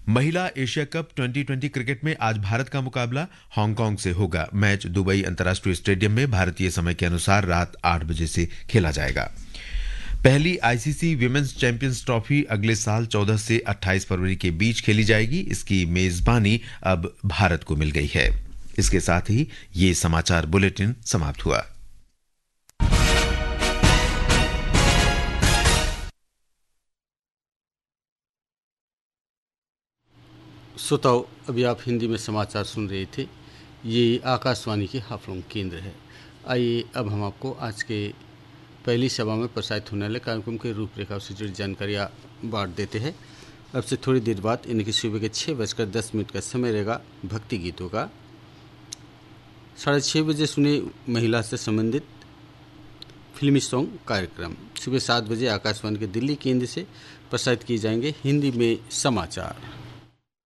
महिला Asia cup 2020 cricket में आज भारत का मुकाबला हांगकांग से होगा। मैच दुबई अंतर्राष्ट्रीय स्टेडियम में भारतीय समय के अनुसार रात 8 बजे से खेला जाएगा। पहली आईसीसी विमेंस चैंपियंस ट्रॉफी अगले साल 14 से 28 फरवरी के बीच खेली जाएगी। इसकी मेजबानी अब भारत को मिल गई है। इसके साथ ही ये समाचार बुलेटिन समाप्त हुआ। श्रोताओ, अभी आप हिंदी में समाचार सुन रहे थे। ये आकाशवाणी के हाफलों केंद्र है। आइए अब हम आपको आज के पहली सभा में प्रसारित होने वाले कार्यक्रम के रूपरेखा से जुड़ी जानकारियाँ बांट देते हैं। अब से थोड़ी देर बाद इनकी सुबह के 6:10 का समय रहेगा भक्ति गीतों का। 6:30 बजे सुने महिला से संबंधित फिल्मी सॉन्ग कार्यक्रम। सुबह 7 बजे आकाशवाणी के दिल्ली केंद्र से प्रसारित किए जाएंगे हिंदी में समाचार।